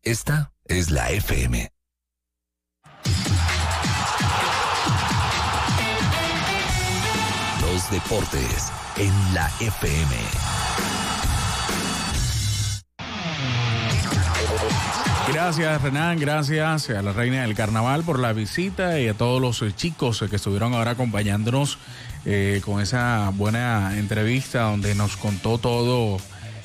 Esta es la FM. Los deportes en la FM. Gracias, Renan, gracias a la reina del carnaval por la visita y a todos los chicos que estuvieron ahora acompañándonos con esa buena entrevista donde nos contó todo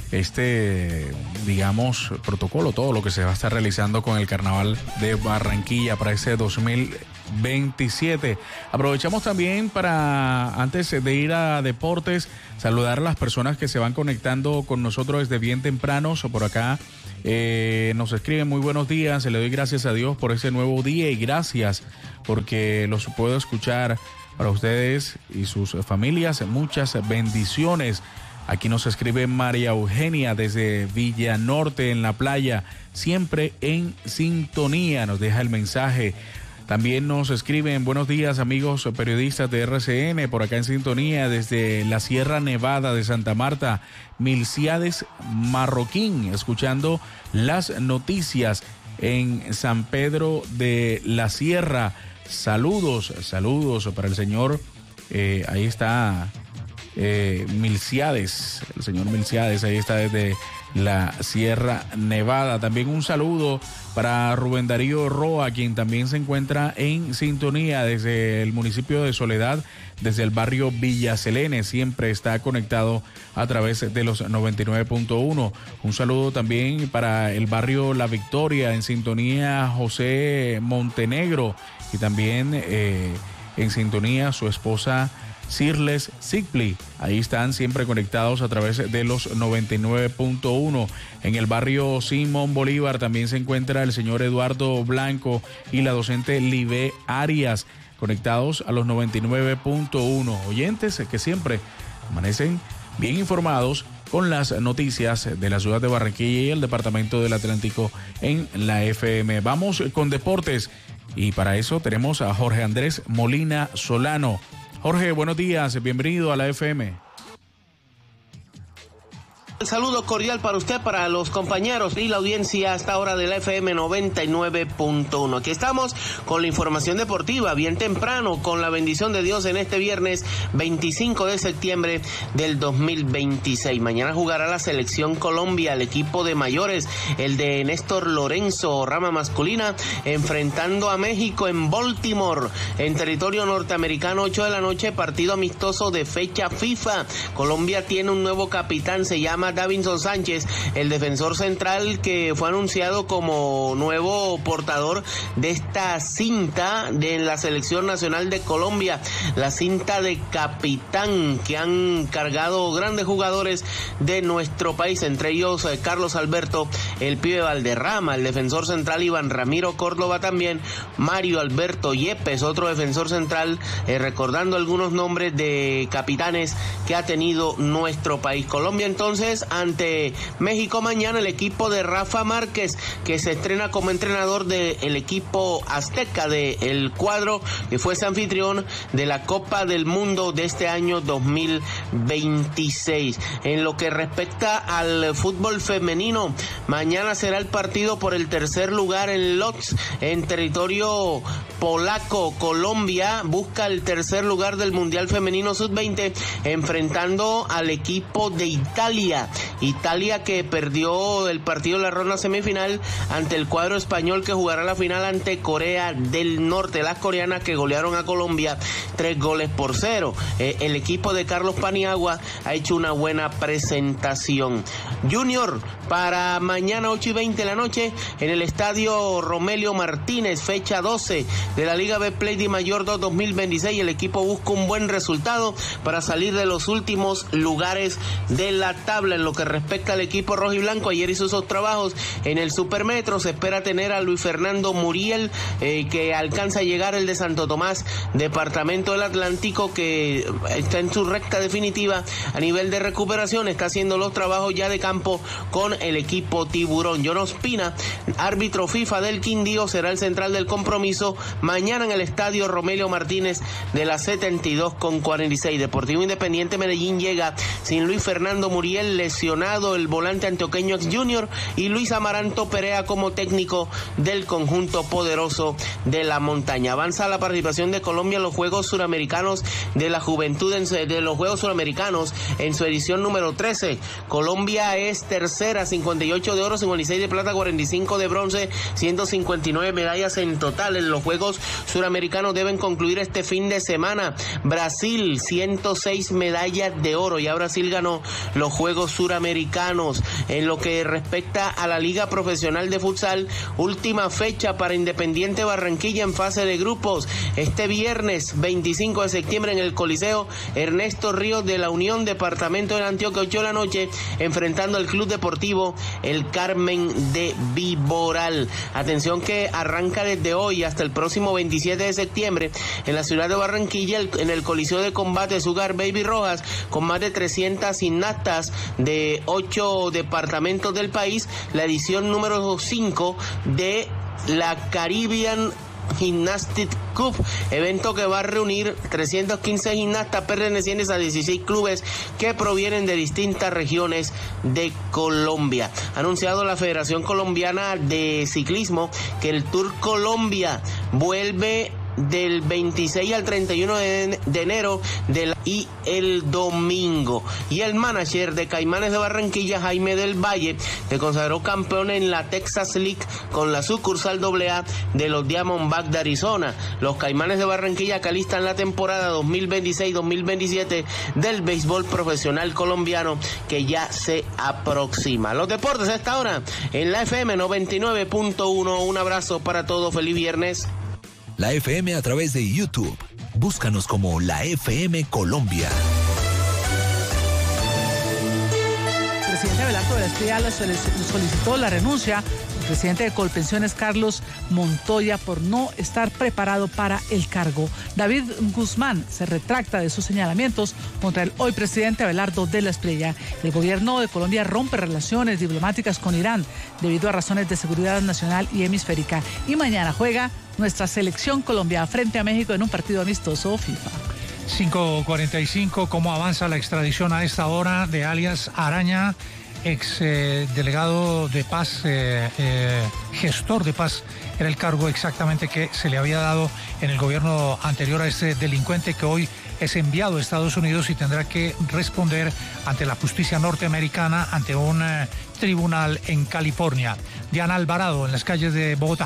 digamos, protocolo, todo lo que se va a estar realizando con el carnaval de Barranquilla para ese 2027. Aprovechamos también para, antes de ir a deportes, saludar a las personas que se van conectando con nosotros desde bien tempranos por acá. Nos escriben muy buenos días, le doy gracias a Dios por ese nuevo día y gracias porque los puedo escuchar para ustedes y sus familias. Muchas bendiciones. Aquí nos escribe María Eugenia desde Villanorte en la playa, siempre en sintonía, nos deja el mensaje. También nos escriben buenos días amigos periodistas de RCN, por acá en sintonía desde la Sierra Nevada de Santa Marta, Milciades Marroquín, escuchando las noticias en San Pedro de la Sierra. Saludos para el señor, ahí está Milciades, el señor Milciades, ahí está desde la Sierra Nevada. También un saludo para Rubén Darío Roa, quien también se encuentra en sintonía desde el municipio de Soledad, desde el barrio Villa Selene, siempre está conectado a través de los 99.1. Un saludo también para el barrio La Victoria, en sintonía José Montenegro, y también en sintonía su esposa Sirles Sigpli, ahí están siempre conectados a través de los 99.1. En el barrio Simón Bolívar también se encuentra el señor Eduardo Blanco y la docente Libe Arias, conectados a los 99.1. Oyentes que siempre amanecen bien informados con las noticias de la ciudad de Barranquilla y el departamento del Atlántico en la FM. Vamos con deportes y para eso tenemos a Jorge Andrés Molina Solano. Jorge, buenos días, bienvenido a la FM. Un saludo cordial para usted, para los compañeros y la audiencia hasta ahora de la FM 99.1. Aquí estamos con la información deportiva, bien temprano, con la bendición de Dios en este viernes 25 de septiembre del 2026. Mañana jugará la selección Colombia, el equipo de mayores, el de Néstor Lorenzo, rama masculina, enfrentando a México en Baltimore, en territorio norteamericano, 8 de la noche, partido amistoso de fecha FIFA. Colombia tiene un nuevo capitán, se llama Davinson Sánchez, el defensor central que fue anunciado como nuevo portador de esta cinta de la selección nacional de Colombia, la cinta de capitán que han cargado grandes jugadores de nuestro país, entre ellos Carlos Alberto, el pibe Valderrama, el defensor central Iván Ramiro Córdoba también, Mario Alberto Yepes, otro defensor central, recordando algunos nombres de capitanes que ha tenido nuestro país. Colombia entonces ante México mañana, el equipo de Rafa Márquez, que se estrena como entrenador del equipo azteca del cuadro que fue anfitrión de la Copa del Mundo de este año 2026. En lo que respecta al fútbol femenino, mañana será el partido por el tercer lugar en Lodz, en territorio polaco. Colombia busca el tercer lugar del Mundial Femenino Sub-20, enfrentando al equipo de Italia que perdió el partido de la ronda semifinal ante el cuadro español, que jugará la final ante Corea del Norte. Las coreanas que golearon a Colombia 3-0. El equipo de Carlos Paniagua ha hecho una buena presentación. Junior, para mañana 8:20 de la noche en el estadio Romelio Martínez, fecha 12 de la Liga Betplay de Mayor 2 2026. El equipo busca un buen resultado para salir de los últimos lugares de la tabla. En lo que respecta al equipo rojiblanco, ayer hizo sus trabajos en el Supermetro. Se espera tener a Luis Fernando Muriel, que alcanza a llegar, el de Santo Tomás, departamento del Atlántico, que está en su recta definitiva a nivel de recuperación. Está haciendo los trabajos ya de campo con el equipo tiburón. John Ospina, árbitro FIFA del Quindío, será el central del compromiso mañana en el estadio Romelio Martínez de la 72/46. Deportivo Independiente Medellín llega sin Luis Fernando Muriel, lesionado el volante antioqueño ex Junior, y Luis Amaranto Perea como técnico del conjunto poderoso de la montaña. Avanza la participación de Colombia en los Juegos Suramericanos de la Juventud, de los Juegos Suramericanos en su edición número 13. Colombia es tercera, 58 de oro, 56 de plata, 45 de bronce, 159 medallas en total. En los Juegos Suramericanos deben concluir este fin de semana. Brasil, 106 medallas de oro. Ya Brasil ganó los Juegos Suramericanos. En lo que respecta a la Liga Profesional de Futsal, última fecha para Independiente Barranquilla en fase de grupos. Este viernes 25 de septiembre en el Coliseo Ernesto Ríos de la Unión Departamento de Antioquia, 8 de la noche, enfrentando al Club Deportivo El Carmen de Viboral. Atención que arranca desde hoy hasta el próximo 27 de septiembre en la ciudad de Barranquilla, en el Coliseo de Combate Sugar Baby Rojas, con más de 300 gimnastas de 8 departamentos del país, la edición número 5 de la Caribbean Gymnastic Cup, evento que va a reunir 315 gimnastas pertenecientes a 16 clubes que provienen de distintas regiones de Colombia. Ha anunciado la Federación Colombiana de Ciclismo que el Tour Colombia vuelve del 26 al 31 de enero y el domingo. Y el manager de Caimanes de Barranquilla, Jaime del Valle, se consagró campeón en la Texas League con la sucursal AA de los Diamondbacks de Arizona. Los Caimanes de Barranquilla que alistan la temporada 2026-2027 del béisbol profesional colombiano que ya se aproxima. Los deportes a esta hora en la FM 99.1. Un abrazo para todos, feliz viernes. La FM a través de YouTube. Búscanos como La FM Colombia. El presidente Abelardo de la Espriella solicitó la renuncia del presidente de Colpensiones, Carlos Montoya, por no estar preparado para el cargo. David Guzmán se retracta de sus señalamientos contra el hoy presidente Abelardo de la Espriella. El gobierno de Colombia rompe relaciones diplomáticas con Irán debido a razones de seguridad nacional y hemisférica. Y mañana juega nuestra selección Colombia frente a México en un partido amistoso FIFA. 5:45, ¿cómo avanza la extradición a esta hora de alias Araña, ex delegado de paz, gestor de paz, era el cargo exactamente que se le había dado en el gobierno anterior a este delincuente que hoy es enviado a Estados Unidos y tendrá que responder ante la justicia norteamericana, ante un tribunal en California. Diana Alvarado, en las calles de Bogotá.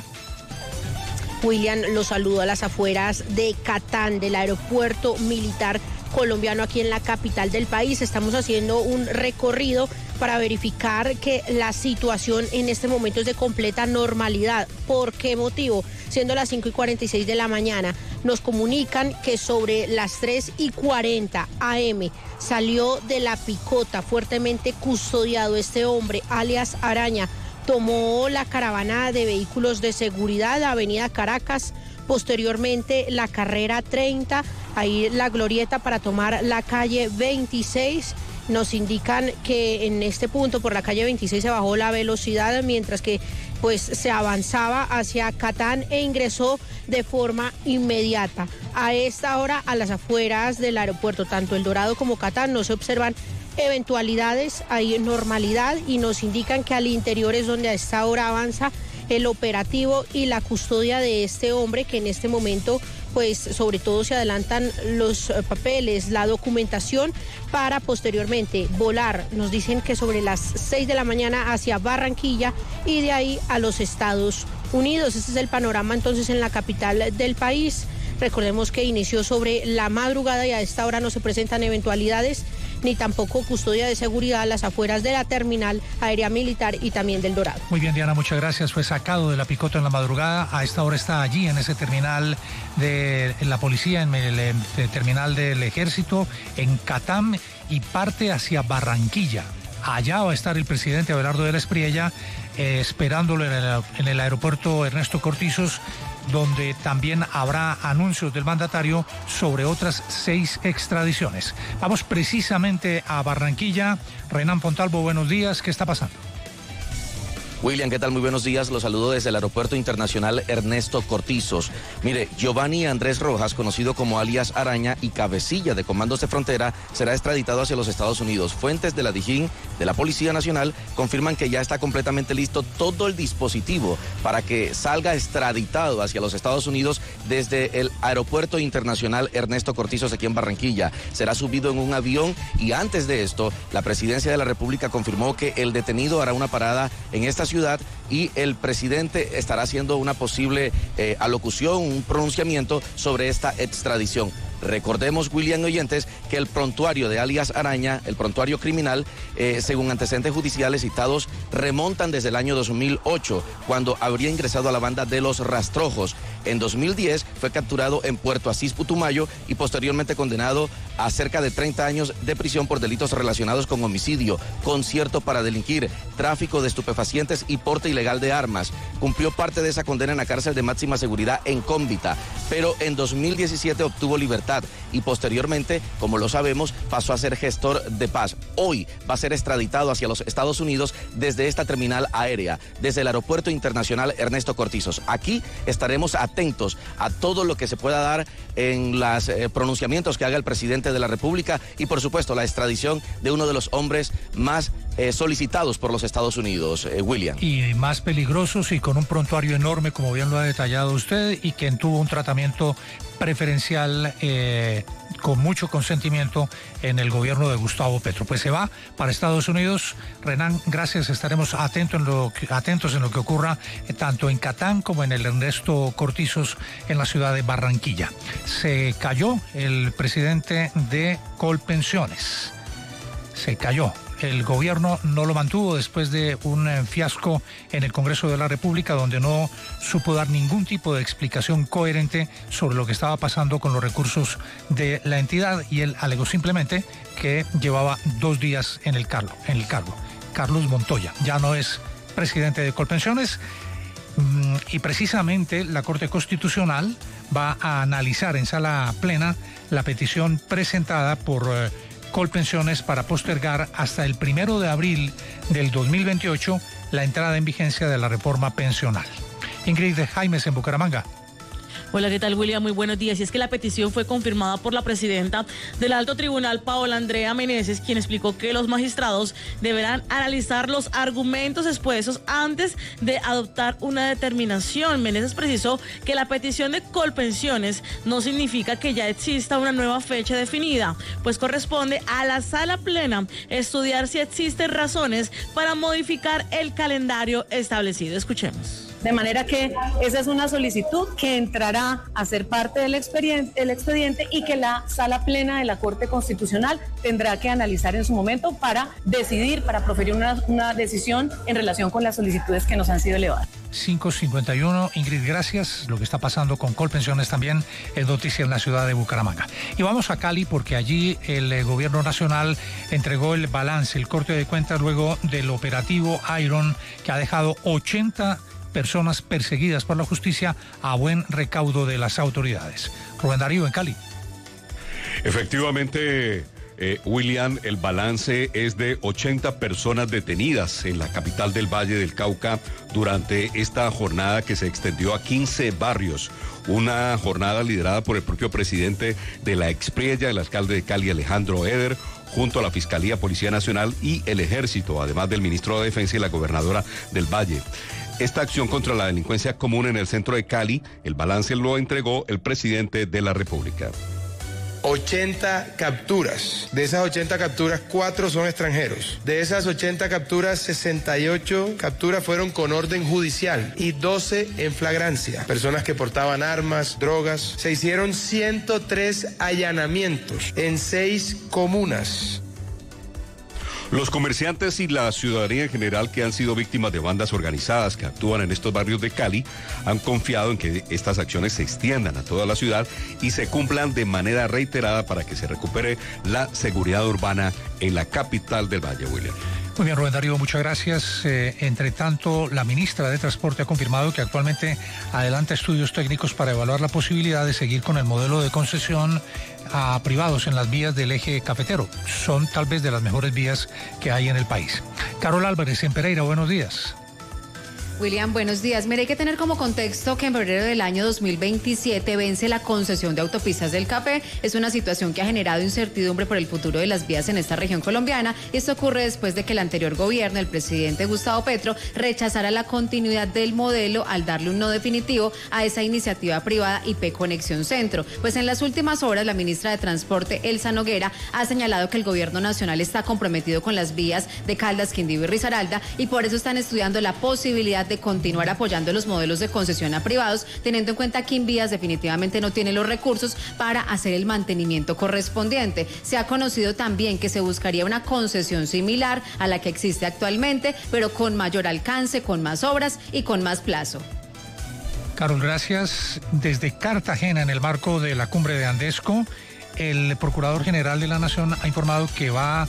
William, los saludo a las afueras de Catán, del aeropuerto militar colombiano aquí en la capital del país. Estamos haciendo un recorrido para verificar que la situación en este momento es de completa normalidad. ¿Por qué motivo? Siendo las 5:46 de la mañana, nos comunican que sobre las 3:40 AM salió de la picota fuertemente custodiado este hombre, alias Araña. Tomó la caravana de vehículos de seguridad, Avenida Caracas, posteriormente la carrera 30, ahí la glorieta para tomar la calle 26. Nos indican que en este punto por la calle 26 se bajó la velocidad, mientras que pues se avanzaba hacia Catán e ingresó de forma inmediata. A esta hora, a las afueras del aeropuerto, tanto El Dorado como Catán, no se observan eventualidades, hay normalidad y nos indican que al interior es donde a esta hora avanza el operativo y la custodia de este hombre, que en este momento pues sobre todo se adelantan los papeles, la documentación para posteriormente volar. Nos dicen que sobre las 6 de la mañana hacia Barranquilla y de ahí a los Estados Unidos. Este es el panorama entonces en la capital del país. Recordemos que inició sobre la madrugada y a esta hora no se presentan eventualidades ni tampoco custodia de seguridad a las afueras de la terminal aérea militar y también del Dorado. Muy bien, Diana, muchas gracias. Fue sacado de la picota en la madrugada. A esta hora está allí en ese terminal de la policía, en el terminal del ejército, en Catán, y parte hacia Barranquilla. Allá va a estar el presidente Abelardo de la Espriella, esperándolo en el aeropuerto Ernesto Cortizos, donde también habrá anuncios del mandatario sobre otras 6 extradiciones. Vamos precisamente a Barranquilla. Renan Pontalvo, buenos días. ¿Qué está pasando? William, ¿qué tal? Muy buenos días. Los saludo desde el Aeropuerto Internacional Ernesto Cortizos. Mire, Giovanni Andrés Rojas, conocido como alias Araña y cabecilla de Comandos de Frontera, será extraditado hacia los Estados Unidos. Fuentes de la DIJÍN, de la Policía Nacional, confirman que ya está completamente listo todo el dispositivo para que salga extraditado hacia los Estados Unidos desde el Aeropuerto Internacional Ernesto Cortizos aquí en Barranquilla. Será subido en un avión y antes de esto, la Presidencia de la República confirmó que el detenido hará una parada en esta ciudad y el presidente estará haciendo una posible alocución, un pronunciamiento sobre esta extradición. Recordemos, William oyentes, que el prontuario de alias Araña, el prontuario criminal, según antecedentes judiciales citados, remontan desde el año 2008, cuando habría ingresado a la banda de Los Rastrojos. En 2010 fue capturado en Puerto Asís, Putumayo, y posteriormente condenado a cerca de 30 años de prisión por delitos relacionados con homicidio, concierto para delinquir, tráfico de estupefacientes y porte ilegal de armas. Cumplió parte de esa condena en la cárcel de máxima seguridad en Cómbita, pero en 2017 obtuvo libertad y posteriormente, como lo sabemos, pasó a ser gestor de paz. Hoy va a ser extraditado hacia los Estados Unidos desde esta terminal aérea, desde el Aeropuerto Internacional Ernesto Cortizos. Aquí estaremos atentos a todo lo que se pueda dar en los pronunciamientos que haga el presidente de la República y, por supuesto, la extradición de uno de los hombres más solicitados por los Estados Unidos, William. Y más peligrosos y con un prontuario enorme, como bien lo ha detallado usted, y quien tuvo un tratamiento preferencial con mucho consentimiento en el gobierno de Gustavo Petro. Pues se va para Estados Unidos. Renan, gracias. Estaremos atentos en lo que ocurra tanto en Catán como en el Ernesto Cortizos en la ciudad de Barranquilla. Se cayó el presidente de Colpensiones. Se cayó. El gobierno no lo mantuvo después de un fiasco en el Congreso de la República, donde no supo dar ningún tipo de explicación coherente sobre lo que estaba pasando con los recursos de la entidad, y él alegó simplemente que llevaba 2 días en el cargo. Carlos Montoya ya no es presidente de Colpensiones, y precisamente la Corte Constitucional va a analizar en sala plena la petición presentada por Colpensiones para postergar hasta el 1 de abril del 2028 la entrada en vigencia de la reforma pensional. Ingrid Jaimes en Bucaramanga. Hola, ¿qué tal, William? Muy buenos días. Y es que la petición fue confirmada por la presidenta del Alto Tribunal, Paola Andrea Meneses, quien explicó que los magistrados deberán analizar los argumentos expuestos antes de adoptar una determinación. Meneses precisó que la petición de Colpensiones no significa que ya exista una nueva fecha definida, pues corresponde a la sala plena estudiar si existen razones para modificar el calendario establecido. Escuchemos. De manera que esa es una solicitud que entrará a ser parte del expediente y que la sala plena de la Corte Constitucional tendrá que analizar en su momento para decidir, para proferir una decisión en relación con las solicitudes que nos han sido elevadas. 5:51, Ingrid, gracias. Lo que está pasando con Colpensiones también es noticia en la ciudad de Bucaramanga. Y vamos a Cali porque allí el gobierno nacional entregó el balance, el corte de cuentas luego del operativo Iron, que ha dejado 80 personas perseguidas por la justicia a buen recaudo de las autoridades. Rubén Darío en Cali. Efectivamente, William, el balance es de 80 personas detenidas en la capital del Valle del Cauca durante esta jornada que se extendió a 15 barrios. Una jornada liderada por el propio presidente de la Expriella, el alcalde de Cali, Alejandro Eder, junto a la Fiscalía, Policía Nacional y el Ejército, además del ministro de Defensa y la gobernadora del Valle. Esta acción contra la delincuencia común en el centro de Cali, el balance lo entregó el presidente de la República. 80 capturas. De esas 80 capturas, 4 son extranjeros. De esas 80 capturas, 68 capturas fueron con orden judicial y 12 en flagrancia. Personas que portaban armas, drogas. Se hicieron 103 allanamientos en 6 comunas. Los comerciantes y la ciudadanía en general que han sido víctimas de bandas organizadas que actúan en estos barrios de Cali han confiado en que estas acciones se extiendan a toda la ciudad y se cumplan de manera reiterada para que se recupere la seguridad urbana en la capital del Valle, William. Muy bien, Rubén Darío, muchas gracias. Entre tanto, la ministra de Transporte ha confirmado que actualmente adelanta estudios técnicos para evaluar la posibilidad de seguir con el modelo de concesión a privados en las vías del eje cafetero. Son tal vez de las mejores vías que hay en el país. Carol Álvarez en Pereira, buenos días. William, buenos días. Mire, hay que tener como contexto que en febrero del año 2027 vence la concesión de autopistas del Café. Es una situación que ha generado incertidumbre por el futuro de las vías en esta región colombiana. Esto ocurre después de que el anterior gobierno, el presidente Gustavo Petro, rechazara la continuidad del modelo al darle un no definitivo a esa iniciativa privada IP Conexión Centro. Pues en las últimas horas, la ministra de Transporte, Elsa Noguera, ha señalado que el gobierno nacional está comprometido con las vías de Caldas, Quindío y Risaralda y por eso están estudiando la posibilidad de continuar apoyando los modelos de concesión a privados, teniendo en cuenta que Invías definitivamente no tiene los recursos para hacer el mantenimiento correspondiente. Se ha conocido también que se buscaría una concesión similar a la que existe actualmente, pero con mayor alcance, con más obras y con más plazo. Carol, gracias. Desde Cartagena, en el marco de la cumbre de Andesco, el Procurador General de la Nación ha informado que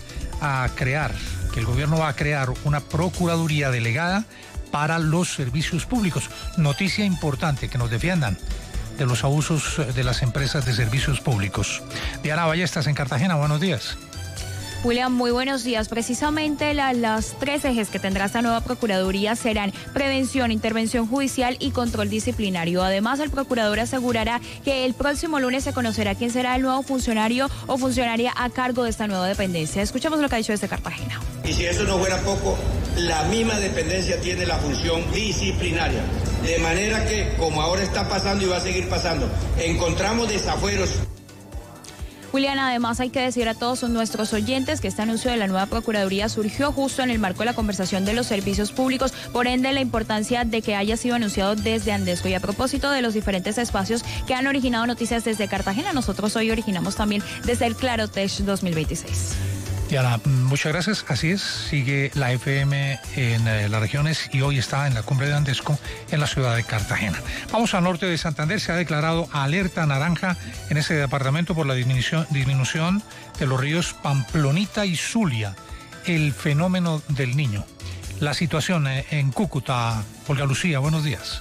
el gobierno va a crear una Procuraduría delegada para los servicios públicos. Noticia importante, que nos defiendan de los abusos de las empresas de servicios públicos. Diana Ballestas, en Cartagena, buenos días. William, muy buenos días. Precisamente las tres ejes que tendrá esta nueva Procuraduría serán prevención, intervención judicial y control disciplinario. Además, el procurador asegurará que el próximo lunes se conocerá quién será el nuevo funcionario o funcionaria a cargo de esta nueva dependencia. Escuchemos lo que ha dicho desde Cartagena. Y si eso no fuera poco, la misma dependencia tiene la función disciplinaria. De manera que, como ahora está pasando y va a seguir pasando, encontramos desafueros. Julián, además hay que decir a todos nuestros oyentes que este anuncio de la nueva Procuraduría surgió justo en el marco de la conversación de los servicios públicos, por ende la importancia de que haya sido anunciado desde Andesco. Y a propósito de los diferentes espacios que han originado noticias desde Cartagena, nosotros hoy originamos también desde el Clarotech 2026. Diana, muchas gracias. Así es, sigue la FM en las regiones y hoy está en la cumbre de Andesco en la ciudad de Cartagena. Vamos al norte de Santander. Se ha declarado alerta naranja en ese departamento por la disminución de los ríos Pamplonita y Zulia, el fenómeno del Niño. La situación en Cúcuta. Olga Lucía, buenos días.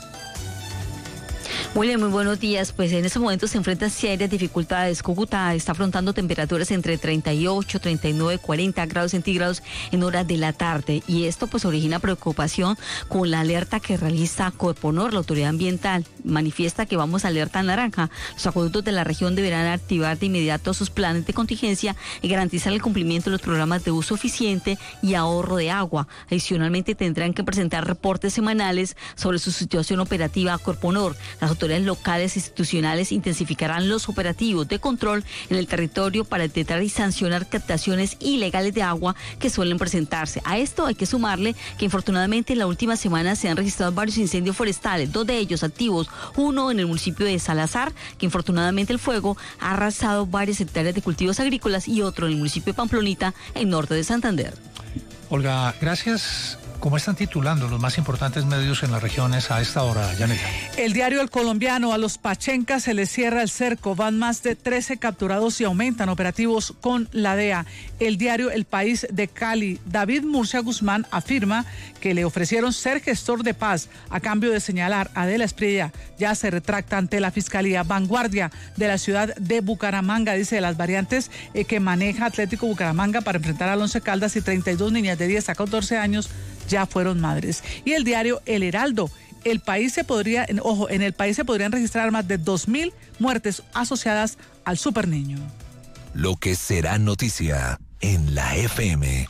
William, muy buenos días. Pues en estos momentos se enfrentan serias dificultades. Cúcuta está afrontando temperaturas entre 38, 39, 40 grados centígrados en horas de la tarde. Y esto pues origina preocupación con la alerta que realiza Coeponor, la autoridad ambiental. Manifiesta que vamos a alerta naranja. Los acueductos de la región deberán activar de inmediato sus planes de contingencia y garantizar el cumplimiento de los programas de uso eficiente y ahorro de agua. Adicionalmente tendrán que presentar reportes semanales sobre su situación operativa a Coeponor. Las autoridades locales e institucionales intensificarán los operativos de control en el territorio para detectar y sancionar captaciones ilegales de agua que suelen presentarse. A esto hay que sumarle que infortunadamente en la última semana se han registrado varios incendios forestales, 2 de ellos activos, uno en el municipio de Salazar, que infortunadamente el fuego ha arrasado varias hectáreas de cultivos agrícolas, y otro en el municipio de Pamplonita, en norte de Santander. Olga, gracias. ¿Cómo están titulando los más importantes medios en las regiones a esta hora, Yanela? El diario El Colombiano: a los Pachencas se les cierra el cerco, van más de 13 capturados y aumentan operativos con la DEA. El diario El País de Cali: David Murcia Guzmán afirma que le ofrecieron ser gestor de paz a cambio de señalar a Adela Espriella. Ya se retracta ante la Fiscalía. Vanguardia de la ciudad de Bucaramanga dice: de las variantes que maneja Atlético Bucaramanga para enfrentar al Once Caldas, y 32 niñas de 10 a 14 años ya fueron madres. Y el diario El Heraldo: en el país se podrían registrar más de 2.000 muertes asociadas al superniño. Lo que será noticia en la FM.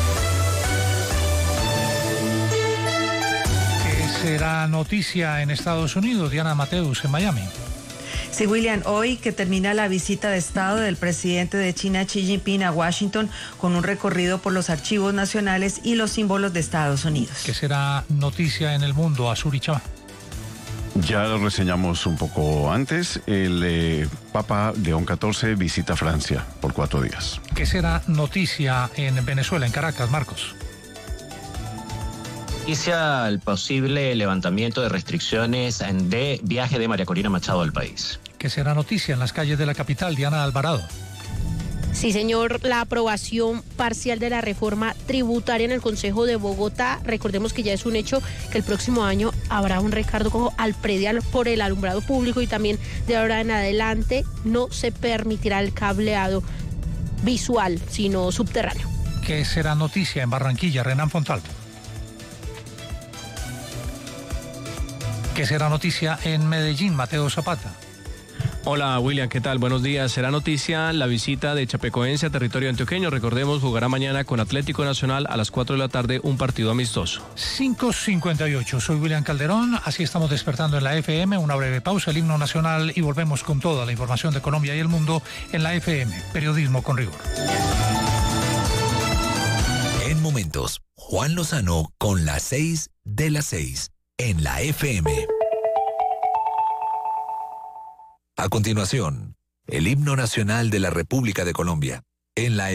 ¿Qué será noticia en Estados Unidos? Diana Mateus, en Miami. Sí, William, hoy que termina la visita de Estado del presidente de China, Xi Jinping, a Washington, con un recorrido por los archivos nacionales y los símbolos de Estados Unidos. ¿Qué será noticia en el mundo, Azuri Chava? Ya lo reseñamos un poco antes. El Papa León XIV visita Francia por 4 días. ¿Qué será noticia en Venezuela, en Caracas, Marcos? Inicia el posible levantamiento de restricciones de viaje de María Corina Machado al país. ¿Qué será noticia en las calles de la capital, Diana Alvarado? Sí, señor, la aprobación parcial de la reforma tributaria en el Consejo de Bogotá. Recordemos que ya es un hecho que el próximo año habrá un recargo al predial por el alumbrado público, y también de ahora en adelante no se permitirá el cableado visual, sino subterráneo. ¿Qué será noticia en Barranquilla, Renan Fontalvo? que será noticia en Medellín. Mateo Zapata. Hola William, ¿qué tal? Buenos días. Será noticia la visita de Chapecoense a territorio antioqueño. Recordemos, jugará mañana con Atlético Nacional a las 4 de la tarde un partido amistoso. 5:58. Soy William Calderón. Así estamos despertando en la FM. Una breve pausa, el himno nacional y volvemos con toda la información de Colombia y el mundo en la FM. Periodismo con rigor. En momentos, Juan Lozano con las 6 de las 6 en la FM. A continuación, el himno nacional de la República de Colombia en la